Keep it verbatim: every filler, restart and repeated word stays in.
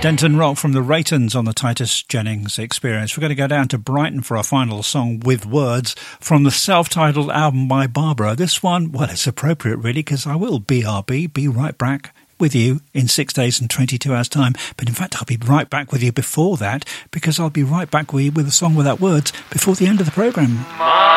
Denton Rock from the Raytons on the Titus Jennings Experience. We're going to go down to Brighton for our final song, With Words, from the self-titled album by Barbara. This one, well, it's appropriate really, because I will B R B, be right back with you in six days and twenty-two hours time. But in fact, I'll be right back with you before that, because I'll be right back with you with a song without words before the end of the programme.